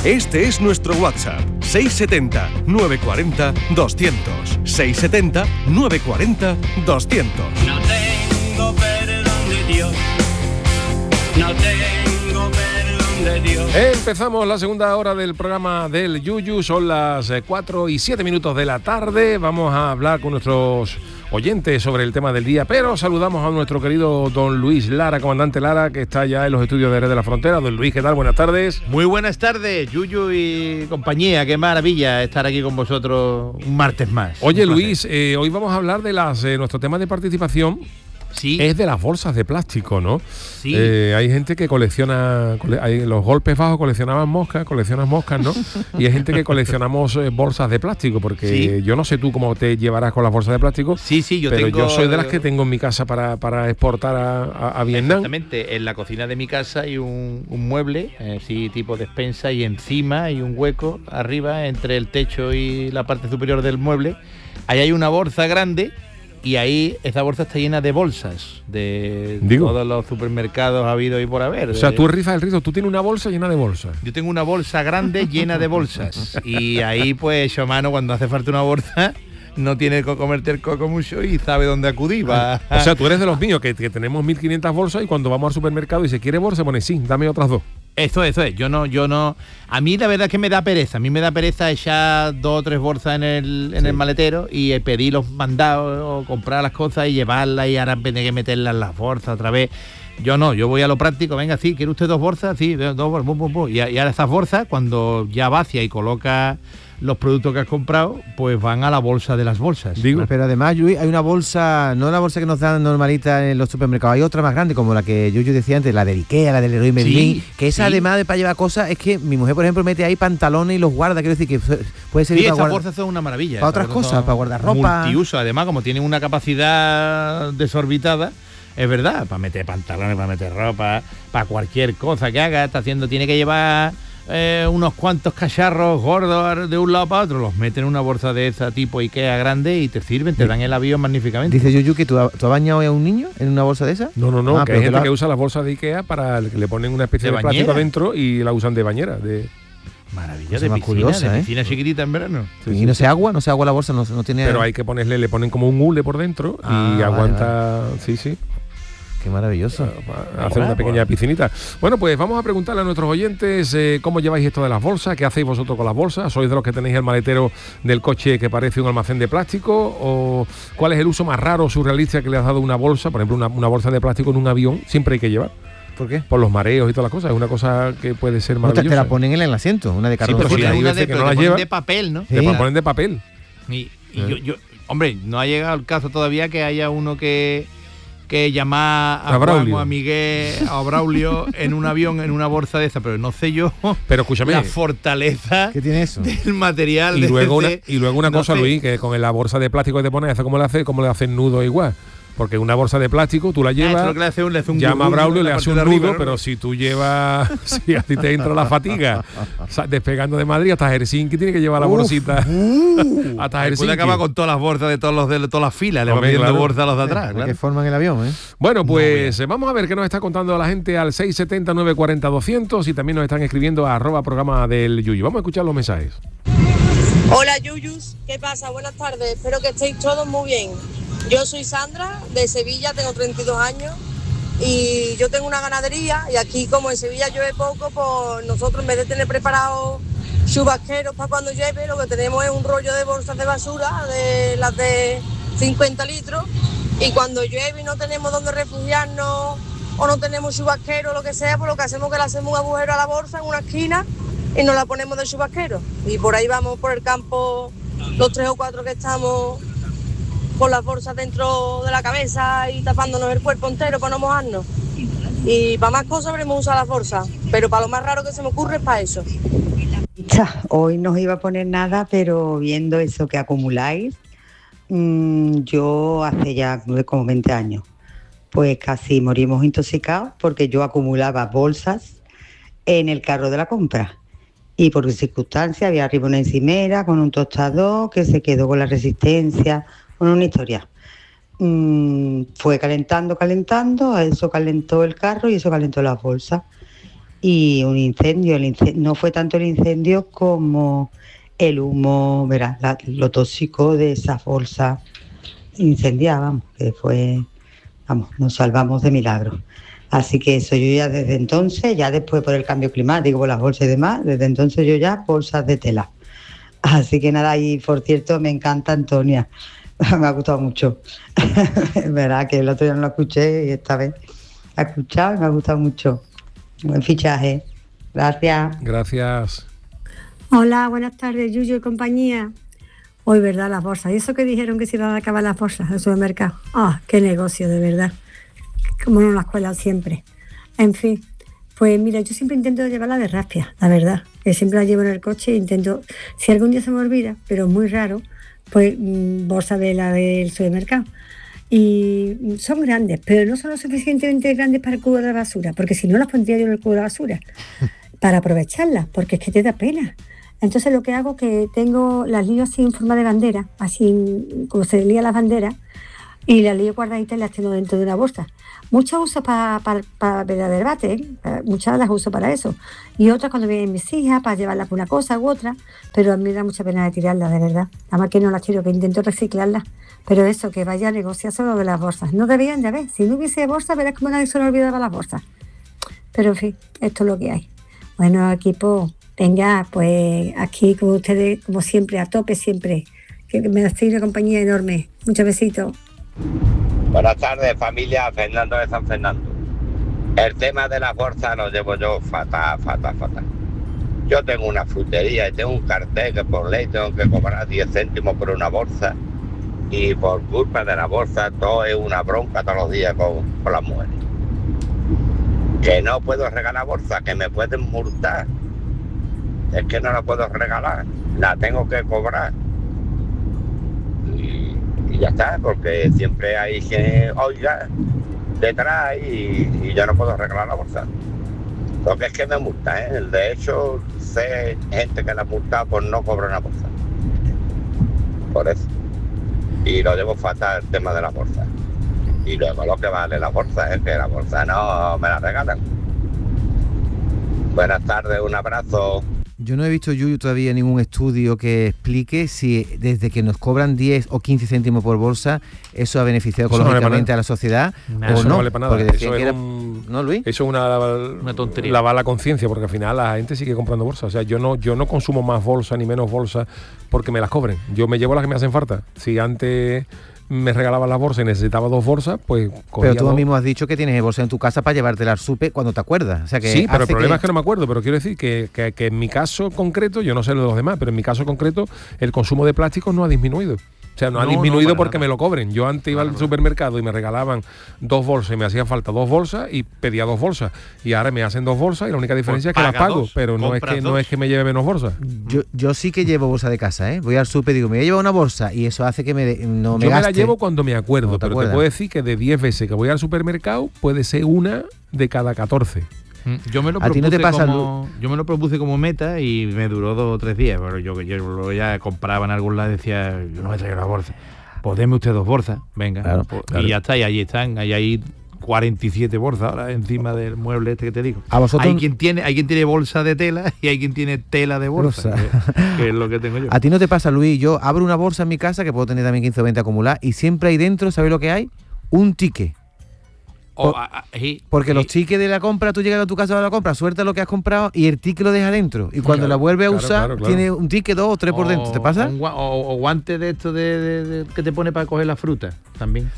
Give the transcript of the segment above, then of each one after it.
Este es nuestro WhatsApp, 670 940 200. 670 940 200. No tengo perdón de Dios, no tengo perdón de Dios. Empezamos la segunda hora del programa del Yuyu, son las 4:07 de la tarde. Vamos a hablar con nuestros oyentes sobre el tema del día, pero saludamos a nuestro querido don Luis Lara, comandante Lara, que está ya en los estudios de Jerez de la Frontera. Don Luis, ¿qué tal? Buenas tardes. Muy buenas tardes, Yuyu y compañía. Qué maravilla estar aquí con vosotros un martes más. Oye, Luis, hoy vamos a hablar de nuestro tema de participación. Sí. Es de las bolsas de plástico, ¿no? Sí. Hay gente que colecciona, los golpes bajos coleccionan moscas, ¿no? Y hay gente que coleccionamos bolsas de plástico, porque sí. Yo no sé tú cómo te llevarás con las bolsas de plástico. Sí, pero yo soy de las que tengo en mi casa para exportar a Vietnam. Exactamente, en la cocina de mi casa hay un mueble, sí, tipo despensa, y encima hay un hueco arriba entre el techo y la parte superior del mueble. Ahí hay una bolsa grande. Y ahí esa bolsa está llena de bolsas de todos los supermercados habido y por haber. O sea, tú rizas el rizo, tú tienes una bolsa llena de bolsas. Yo tengo una bolsa grande llena de bolsas. Y ahí pues hecho mano cuando hace falta una bolsa, no tiene que comerte el coco mucho y sabe dónde acudir. Va. O sea, tú eres de los míos que tenemos 1.500 bolsas y cuando vamos al supermercado y se quiere bolsa, pone sí, dame otras dos. Eso es. Yo no. A mí la verdad es que me da pereza. A mí me da pereza echar 2 o 3 bolsas en el maletero y pedir los mandados o comprar las cosas y llevarlas y ahora tener que meterlas en las bolsas otra vez. Yo no, yo voy a lo práctico. Venga, sí, ¿quiere usted 2 bolsas? Sí, 2 bolsas, pum. Y ahora esas bolsas, cuando ya vacia y coloca los productos que has comprado, pues van a la bolsa de las bolsas. Digo, pero además, Yuyu, hay una bolsa, no la bolsa que nos dan normalita en los supermercados, hay otra más grande, como la que Yuyu decía antes, la de Ikea, la del Leroy Merlin, que esa además de para llevar cosas, es que mi mujer, por ejemplo, mete ahí pantalones y los guarda, quiero decir que puede ser para esas bolsas son una maravilla. Para otras cosas, para guardar ropa. Multiuso, además, como tienen una capacidad desorbitada, es verdad, para meter pantalones, para meter ropa, para cualquier cosa que haga, tiene que llevar unos cuantos cacharros gordos de un lado para otro, los meten en una bolsa de esa tipo Ikea grande y te sirven, te dan el avión magníficamente. Dice Yuyu que ¿tú has bañado a un niño en una bolsa de esa? No, que hay gente que usa las bolsas de Ikea para que le ponen una especie de plástico adentro y la usan de bañera. Maravilla, de piscina, curiosa, de piscina chiquitita en verano. Sí, no se agua la bolsa, no tiene. Pero hay que le ponen como un hule por dentro y aguanta, vale. Sí. Qué maravilloso. Hacer una pequeña piscinita. Bueno, pues vamos a preguntarle a nuestros oyentes cómo lleváis esto de las bolsas, qué hacéis vosotros con las bolsas. ¿Sois de los que tenéis el maletero del coche que parece un almacén de plástico? ¿O cuál es el uso más raro o surrealista que le has dado a una bolsa? Por ejemplo, una bolsa de plástico en un avión siempre hay que llevar. ¿Por qué? Por los mareos y todas las cosas. Es una cosa que puede ser maravillosa. Te la ponen en el asiento, una de cartón. Sí, pero una de, que no la lleva de papel, ¿no? Te ponen de papel. Y yo, hombre, no ha llegado el caso todavía que haya uno que llamar a Juan o a Miguel o a Braulio en un avión, en una bolsa de esa, pero no sé yo. Pero escúchame, la fortaleza ¿qué tiene eso? Del material. Y luego una cosa, Luis, que con la bolsa de plástico que te pones, ¿cómo le hacen nudo igual? Porque una bolsa de plástico, tú la llevas, le hace un llama a Braulio, le hace un nudo, pero si tú llevas, si a ti te entra la fatiga, despegando de Madrid hasta Helsinki, tiene que llevar la bolsita hasta Helsinki. Puede acabar con todas las bolsas de todas las filas, le va pidiendo bolsas a los de atrás. Que forman el avión, ¿eh? Bueno, pues vamos a ver qué nos está contando la gente al 670 940 200 y también nos están escribiendo a @programa del Yuyu. Vamos a escuchar los mensajes. Hola, Yuyus, ¿qué pasa? Buenas tardes, espero que estéis todos muy bien. Yo soy Sandra, de Sevilla, tengo 32 años y yo tengo una ganadería y aquí como en Sevilla llueve poco, pues nosotros en vez de tener preparados chubasqueros para cuando llueve, lo que tenemos es un rollo de bolsas de basura, de las de 50 litros, y cuando llueve y no tenemos dónde refugiarnos o no tenemos chubasquero o lo que sea, pues lo que hacemos es que le hacemos un agujero a la bolsa en una esquina y nos la ponemos de chubasquero. Y por ahí vamos por el campo los 3 o 4 que estamos con las bolsas dentro de la cabeza y tapándonos el cuerpo entero para no mojarnos. Y para más cosas habremos usado las bolsas, pero para lo más raro que se me ocurre es para eso. Hoy no os iba a poner nada, pero viendo eso que acumuláis, yo hace ya como 20 años, pues casi morimos intoxicados porque yo acumulaba bolsas en el carro de la compra. Y por circunstancias había arriba una encimera con un tostador que se quedó con la resistencia. Bueno, una historia. Fue calentando, eso calentó el carro y eso calentó las bolsas. y un incendio. No fue tanto el incendio como el humo, verás, lo tóxico de esas bolsas incendiadas, que fue, vamos, nos salvamos de milagro. Así que eso yo ya desde entonces, ya después por el cambio climático, por las bolsas y demás, desde entonces yo ya bolsas de tela. Así que nada, y por cierto me encanta Antonia, me ha gustado mucho. Es verdad que el otro día no lo escuché y esta vez he escuchado y me ha gustado mucho. Buen fichaje. Gracias. Gracias. Hola, buenas tardes, Yuyu y compañía. Hoy, ¿verdad? Las bolsas. ¿Y eso que dijeron que se iban a acabar las bolsas del supermercado? ¡Ah, qué negocio, de verdad! Como no las cuelan siempre. En fin, pues mira, yo siempre intento llevarla de raspia, la verdad. Que siempre la llevo en el coche e intento, si algún día se me olvida, pero es muy raro, pues bolsa de la del supermercado. Y son grandes, pero no son lo suficientemente grandes para el cubo de la basura, porque si no las pondría yo en el cubo de la basura, para aprovecharlas, porque es que te da pena. Entonces lo que hago es que las lío así en forma de bandera, así como se lía las banderas, y las lío guardaditas y las tengo dentro de una bolsa. Muchas uso para debate, ¿eh? Muchas las uso para eso. Y otras cuando vienen mis hijas, para llevarlas por una cosa u otra, pero a mí me da mucha pena de tirarlas, de verdad. Nada más que no las tiro, que intento reciclarlas. Pero eso, que vaya a negociar solo de las bolsas. No deberían de haber. Si no hubiese bolsas, verás como nadie se le olvidaba las bolsas. Pero en fin, esto es lo que hay. Bueno, equipo, venga, pues aquí con ustedes, como siempre, a tope siempre. Que me hacéis una compañía enorme. Muchos besitos. Buenas tardes, familia. Fernando de San Fernando. El tema de las bolsas lo llevo yo fatal. Yo tengo una frutería y tengo un cartel que por ley tengo que cobrar 10 céntimos por una bolsa, y por culpa de la bolsa todo es una bronca todos los días con las mujeres. Que no puedo regalar bolsas, que me pueden multar. Es que no la puedo regalar, la tengo que cobrar. Y ya está, porque siempre hay que oiga detrás y yo no puedo regalar la bolsa. Porque es que me multa, ¿eh? De hecho, sé gente que la ha multado por no cobrar una bolsa. Por eso. Y lo llevo fatal el tema de la bolsa. Y luego lo que vale la bolsa es que la bolsa no me la regalan. Buenas tardes, un abrazo. Yo no he visto, Yuyu, todavía ningún estudio que explique si desde que nos cobran 10 o 15 céntimos por bolsa, eso ha beneficiado ecológicamente a la sociedad o eso no. No vale para nada. Porque Eso es ¿no, Luis? Eso es una tontería. Lavar la conciencia, porque al final la gente sigue comprando bolsas. O sea, yo no consumo más bolsas ni menos bolsas porque me las cobren. Yo me llevo las que me hacen falta. Si antes me regalaban las bolsas y necesitaba 2 bolsas, pues cogía. Pero tú 2. mismo has dicho que tienes bolsa en tu casa para llevártela al súper cuando te acuerdas. O sea, que sí, pero el problema es que no me acuerdo. Pero quiero decir que en mi caso concreto, yo no sé lo de los demás, pero en mi caso concreto, el consumo de plásticos no ha disminuido. O sea, no ha disminuido porque me lo cobren. Yo antes iba al supermercado y me regalaban 2 bolsas y me hacían falta 2 bolsas y pedía 2 bolsas. Y ahora me hacen 2 bolsas y la única diferencia es que las pago. 2, pero no es que me lleve menos bolsas. Yo sí que llevo bolsa de casa, ¿eh? Voy al súper y digo, me voy a llevar una bolsa y eso hace que no me gaste. Yo me la llevo cuando me acuerdo, pero te puedo decir que de 10 veces que voy al supermercado puede ser una de cada 14. Yo me lo propuse como meta y me duró 2 o 3 días, pero yo ya compraba en algún lado y decía, yo no me traigo la bolsa. Pues deme usted 2 bolsas, venga. Claro. Y ya está, y ahí están, hay 47 bolsas ahora encima del mueble este que te digo. ¿A vosotros? Hay quien tiene bolsa de tela y hay quien tiene tela de bolsa. Que es lo que tengo yo. ¿A ti no te pasa, Luis? Yo abro una bolsa en mi casa, que puedo tener también 15 o 20 acumuladas, y siempre ahí dentro, ¿sabéis lo que hay? Un ticket. Porque los tickets de la compra, tú llegas a tu casa de la compra, sueltas lo que has comprado y el ticket lo dejas dentro. Y cuando la vuelves a usar, tiene un ticket 2 o 3 por dentro. ¿Te pasa? O guantes de esto que te pone para coger la fruta también.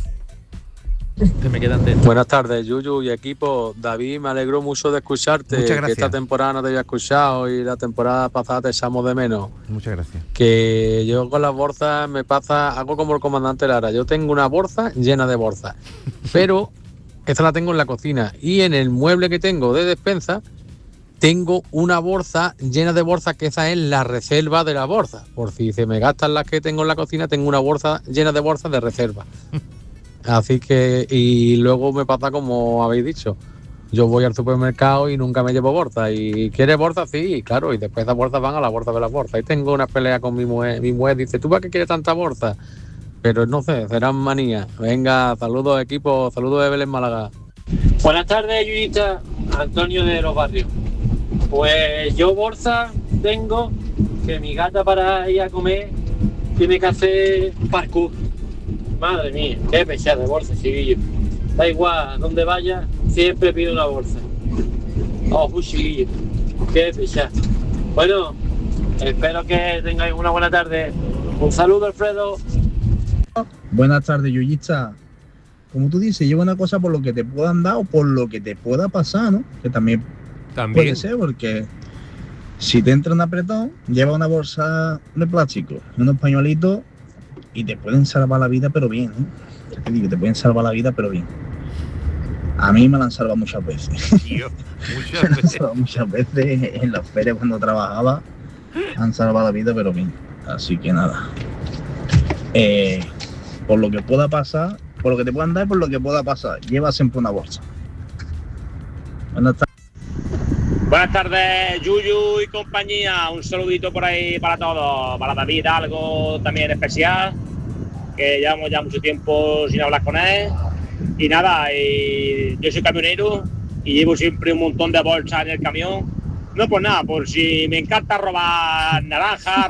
Te me quedan dentro. Buenas tardes, Yuyu y equipo. David, me alegro mucho de escucharte. Muchas gracias. Que esta temporada no te había escuchado y la temporada pasada te echamos de menos. Muchas gracias. Que yo con las bolsas me pasa algo como el comandante Lara. Yo tengo una bolsa llena de bolsas, pero esta la tengo en la cocina, y en el mueble que tengo de despensa tengo una bolsa llena de bolsas, que esa es la reserva de la bolsa. Por si se me gastan las que tengo en la cocina, tengo una bolsa llena de bolsas de reserva. Así que, y luego me pasa como habéis dicho, yo voy al supermercado y nunca me llevo bolsa. ¿Y quieres bolsa? Sí, claro, y después esas bolsas van a la bolsa de las bolsas. Y tengo una pelea con mi mujer. Mi mujer dice, ¿tú para qué quieres tanta bolsa? Pero no sé, serán manías. Venga, saludos equipo, saludos de Belén Málaga. Buenas tardes, Yuyita, Antonio de Los Barrios. Pues yo bolsa tengo que mi gata para ir a comer tiene que hacer parkour. Madre mía, qué pesada de bolsa, chiquillo. Da igual, donde vaya, siempre pido una bolsa. Oh, chiquillo, qué pesada. Bueno, espero que tengáis una buena tarde. Un saludo, Alfredo. Buenas tardes, Yuyista. Como tú dices, lleva una cosa por lo que te puedan dar o por lo que te pueda pasar, ¿no? Que también puede ser, porque si te entra un apretón, lleva una bolsa de plástico, unos pañuelitos y te pueden salvar la vida, pero bien, ¿eh? Te digo, te pueden salvar la vida, pero bien. A mí me la han salvado muchas veces. Tío, muchas veces en las ferias cuando trabajaba, han salvado la vida, pero bien. Así que nada. Por lo que pueda pasar, por lo que te puedan dar, por lo que pueda pasar, lleva siempre una bolsa. Buenas tardes, Yuyu y compañía. Un saludito por ahí para todos. Para David, algo también especial, que llevamos ya mucho tiempo sin hablar con él. Y nada, yo soy camionero y llevo siempre un montón de bolsas en el camión. No por nada, por si me encanta robar naranjas,